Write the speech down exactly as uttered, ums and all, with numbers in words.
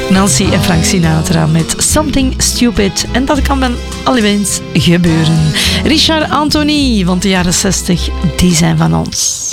Nancy en Frank Sinatra met Something Stupid. En dat kan dan allewens gebeuren. Richard Anthony, want de jaren zestig, die zijn van ons.